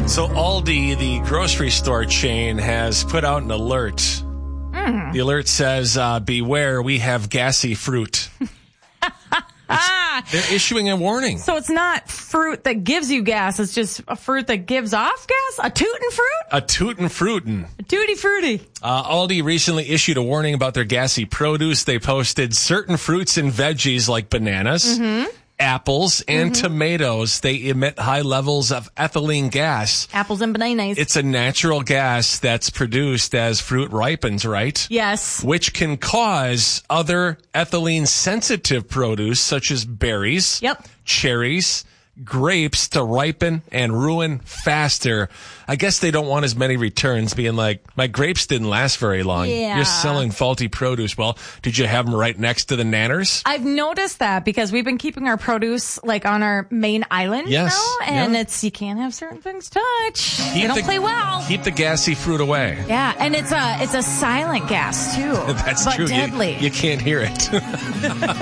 So Aldi, the grocery store chain, has put out an alert. The alert says, beware, we have gassy fruit. They're issuing a warning. So it's not fruit that gives you gas. It's just a fruit that gives off gas? A tootin' fruit? A tootin' fruitin'. A tutti fruity. Aldi recently issued a warning about their gassy produce. They posted certain fruits and veggies like bananas, apples, and tomatoes. They emit high levels of ethylene gas. Apples and bananas. It's a natural gas that's produced as fruit ripens, right? Yes. Which can cause other ethylene-sensitive produce, such as berries, cherries, grapes, to ripen and ruin faster. I guess they don't want as many returns, being like, my grapes didn't last very long. Yeah. You're selling faulty produce. Well, did you have them right next to the nanners? I've noticed that because we've been keeping our produce like on our main island, and it's, you can't have certain things touch. They don't play well. Keep the gassy fruit away. Yeah, and it's a silent gas too. That's but true. Deadly. You can't hear it.